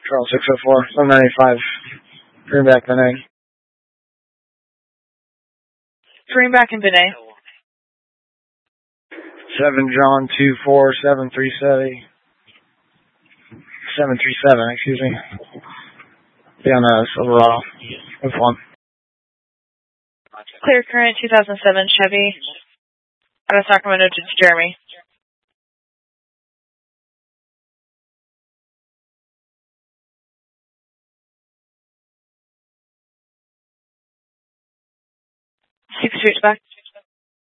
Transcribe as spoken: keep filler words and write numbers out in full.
Charles six oh four, one ninety-five. Greenback, Benet. Greenback and Benet. seven John two four seven three seven. seven three seven, excuse me. Be on a Silverado with one. Clear Current two thousand seven Chevy. Out of Sacramento to Jeremy. Six streets back.